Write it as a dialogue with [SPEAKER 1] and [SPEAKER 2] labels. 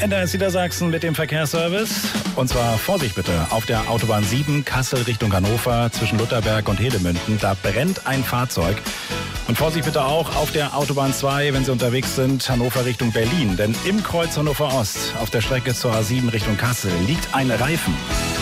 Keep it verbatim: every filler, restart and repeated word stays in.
[SPEAKER 1] N D R S Niedersachsen mit dem Verkehrsservice. Und zwar Vorsicht bitte, auf der Autobahn sieben Kassel Richtung Hannover zwischen Lutherberg und Hedemünden. Da brennt ein Fahrzeug. Und Vorsicht bitte auch auf der Autobahn zwei, wenn Sie unterwegs sind, Hannover Richtung Berlin. Denn im Kreuz Hannover Ost auf der Strecke zur A sieben Richtung Kassel liegt ein Reifen.